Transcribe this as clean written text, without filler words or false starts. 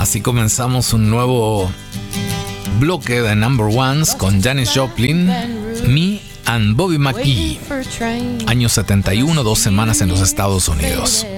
Así comenzamos un nuevo bloque de Number Ones con Janis Joplin, Me and Bobby McGee. Año 71, 2 semanas en los Estados Unidos.